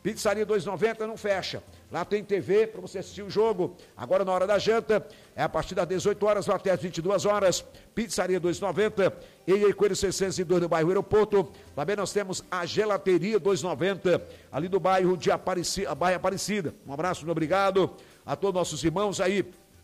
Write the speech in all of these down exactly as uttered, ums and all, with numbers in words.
Pizzaria dois e noventa não fecha. Lá tem T V para você assistir o jogo. Agora na hora da janta, é a partir das dezoito horas, vai até as vinte e duas horas. Pizzaria dois e noventa, em Coelho seiscentos e dois, no bairro Aeroporto. Também nós temos a Gelateria dois e noventa, ali do bairro de Aparecida, bairro Aparecida. Um abraço, muito obrigado a todos nossos irmãos aí.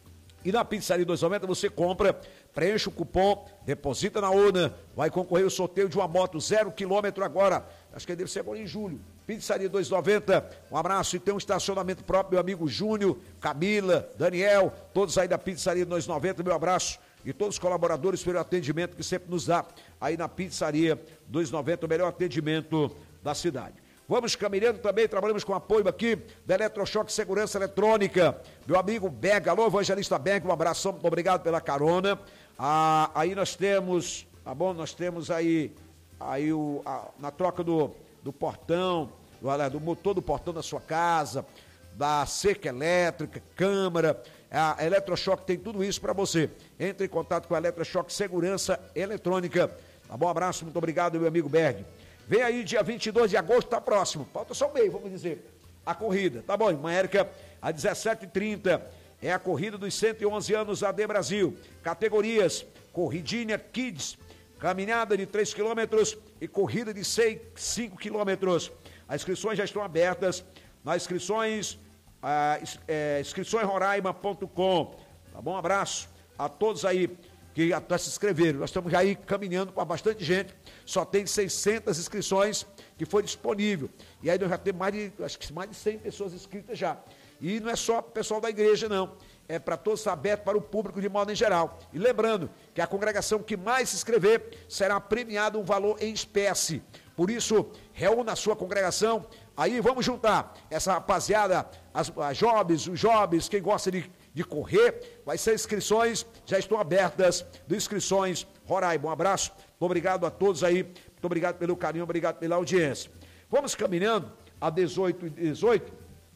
E na Pizzaria dois e noventa você compra, preenche o cupom, deposita na urna, vai concorrer ao sorteio de uma moto zero quilômetro agora. Acho que deve ser agora em julho. Pizzaria dois e noventa, um abraço, e tem um estacionamento próprio, meu amigo Júnior, Camila, Daniel, todos aí da Pizzaria dois e noventa, meu abraço. E todos os colaboradores pelo atendimento que sempre nos dá aí na Pizzaria dois e noventa, o melhor atendimento da cidade. Vamos caminhando também, trabalhamos com apoio aqui da Eletrochoque Segurança Eletrônica. Meu amigo Berg, alô, Evangelista Berg, um abração, muito obrigado pela carona. Ah, aí nós temos, tá bom, nós temos aí, aí o, a, na troca do, do portão, do, do motor do portão da sua casa, da cerca elétrica, câmara, a Eletrochoque tem tudo isso para você. Entre em contato com a Eletrochoque Segurança Eletrônica. Tá bom, um abraço, muito obrigado, meu amigo Berg. Vem aí, dia vinte e dois de agosto, tá próximo. Falta só um mês, vamos dizer. A corrida, tá bom? Irmã Érica, às dezessete e trinta, é a corrida dos cento e onze anos A D Brasil. Categorias, corridinha Kids, caminhada de três quilômetros e corrida de seis, cinco quilômetros. As inscrições já estão abertas nas inscrições, ah, é, inscrições roraima ponto com. Tá bom? Um abraço a todos aí que já se inscreveram. Nós estamos já aí caminhando com bastante gente, só tem seiscentas inscrições que foi disponível, e aí nós já temos mais de, acho que mais de cem pessoas inscritas já, e não é só para o pessoal da igreja não, é para todos, aberto para o público de modo em geral, e lembrando que a congregação que mais se inscrever será premiada um valor em espécie, por isso, reúna a sua congregação, aí vamos juntar essa rapaziada, as, as jovens, os jovens, quem gosta de de correr, vai ser inscrições, já estão abertas de inscrições Roraima. Um abraço, muito obrigado a todos aí, muito obrigado pelo carinho, obrigado pela audiência. Vamos caminhando a dezoito e dezoito,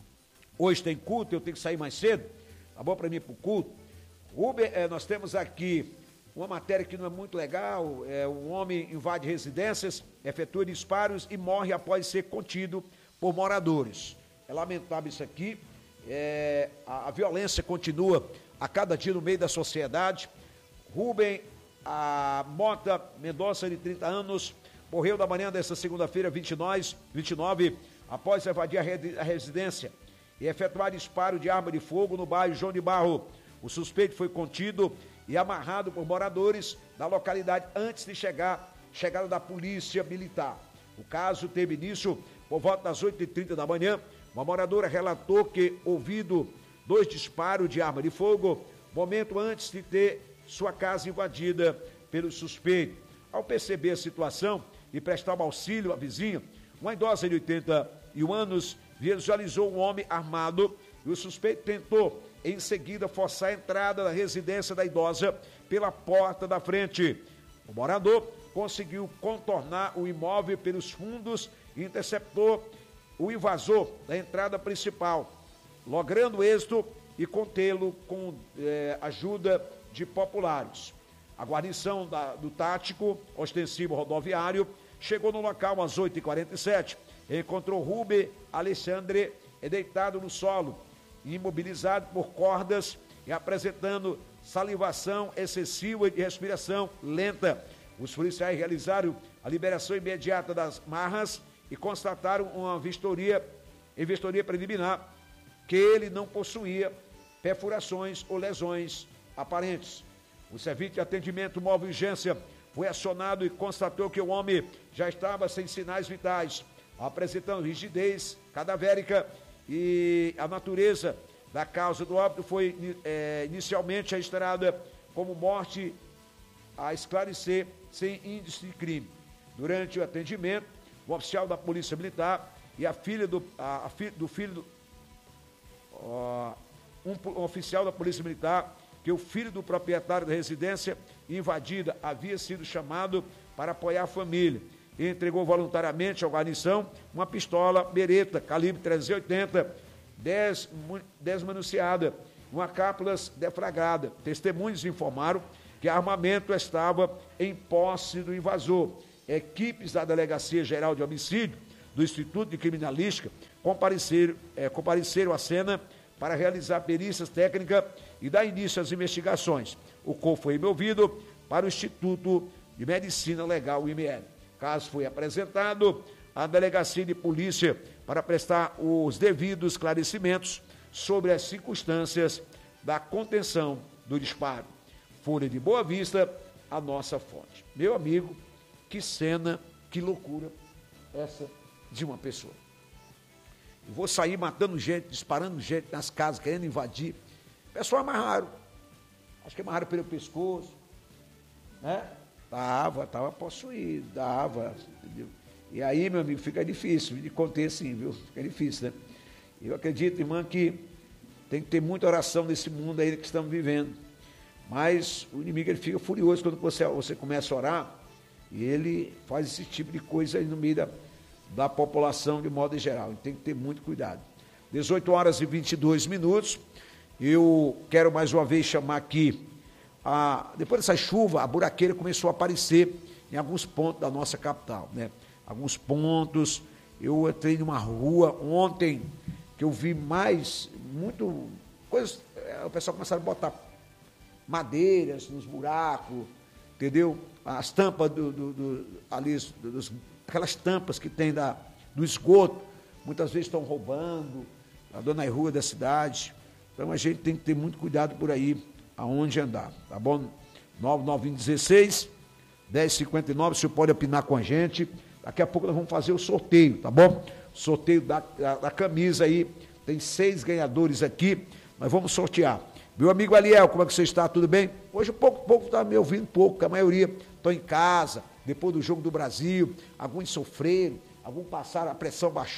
hoje tem culto, eu tenho que sair mais cedo, tá bom para mim para o culto. Uber, é, nós temos aqui uma matéria que não é muito legal, é, um homem invade residências, efetua disparos e morre após ser contido por moradores. É lamentável isso aqui. É, a, a violência continua a cada dia no meio da sociedade. Rubem a Mota Mendonça, de trinta anos, morreu na manhã desta segunda-feira, vinte e nove, após evadir a, a residência e efetuar disparo de arma de fogo no bairro João de Barro. O suspeito foi contido e amarrado por moradores da localidade antes de chegar chegada da polícia militar. O caso teve início por volta das oito e trinta da manhã. Uma moradora relatou que ouvido dois disparos de arma de fogo, momento antes de ter sua casa invadida pelo suspeito. Ao perceber a situação e prestar um auxílio à vizinha, uma idosa de oitenta e um anos visualizou um homem armado e o suspeito tentou, em seguida, forçar a entrada da residência da idosa pela porta da frente. O morador conseguiu contornar o imóvel pelos fundos e interceptou o invasor da entrada principal, logrando êxito e contê-lo com eh, ajuda de populares. A guarnição da, do tático ostensivo rodoviário chegou no local às oito e quarenta e sete, encontrou Rubem Alexandre deitado no solo, imobilizado por cordas e apresentando salivação excessiva e de respiração lenta. Os policiais realizaram a liberação imediata das marras e constataram uma vistoria, em vistoria preliminar, que ele não possuía perfurações ou lesões aparentes. O serviço de atendimento móvel urgência foi acionado e constatou que o homem já estava sem sinais vitais, apresentando rigidez cadavérica, e a natureza da causa do óbito foi é, inicialmente registrada como morte a esclarecer sem índice de crime. Durante o atendimento, o oficial da Polícia Militar e a filha do, a, a fi, do filho do, uh, um, um oficial da Polícia Militar, que o filho do proprietário da residência invadida havia sido chamado para apoiar a família e entregou voluntariamente à guarnição uma pistola Beretta calibre trezentos e oitenta, desmanunciada, uma cápsulas deflagrada. Testemunhos informaram que armamento estava em posse do invasor. Equipes da Delegacia Geral de Homicídio do Instituto de Criminalística compareceram, é, compareceram à cena para realizar perícias técnicas e dar início às investigações. O corpo foi removido para o Instituto de Medicina Legal, I M L. O caso foi apresentado à Delegacia de Polícia para prestar os devidos esclarecimentos sobre as circunstâncias da contenção do disparo. Folha de Boa Vista, a nossa fonte. Meu amigo, que cena, que loucura essa de uma pessoa. Eu vou sair matando gente, disparando gente nas casas, querendo invadir. O pessoal amarraram. Acho que amarraram pelo pescoço. Né? Dava, estava possuído, dava. Entendeu? E aí, meu amigo, fica difícil. Me contei assim, viu? Fica difícil, né? Eu acredito, irmã, que tem que ter muita oração nesse mundo aí que estamos vivendo. Mas o inimigo, ele fica furioso quando você, você começa a orar e ele faz esse tipo de coisa aí no meio da, da população de modo geral. Tem que ter muito cuidado. dezoito horas e vinte e dois minutos. Eu quero mais uma vez chamar aqui, a, depois dessa chuva, a buraqueira começou a aparecer em alguns pontos da nossa capital, né? Alguns pontos. Eu entrei numa rua ontem que eu vi mais, muito, coisas, o pessoal começaram a botar madeiras nos buracos, entendeu? As tampas do, do, do ali, dos, aquelas tampas que tem da, do esgoto, muitas vezes estão roubando, a dona rua da cidade. Então a gente tem que ter muito cuidado por aí, aonde andar, tá bom? nove nove um seis, dez cinquenta e nove, você pode opinar com a gente. Daqui a pouco nós vamos fazer o sorteio, tá bom? Sorteio da, da, da camisa aí, tem seis ganhadores aqui, nós vamos sortear. Meu amigo Aliel, como é que você está? Tudo bem? Hoje pouco, pouco está me ouvindo pouco, porque a maioria estão em casa, depois do jogo do Brasil, alguns sofreram, alguns passaram, a pressão baixou.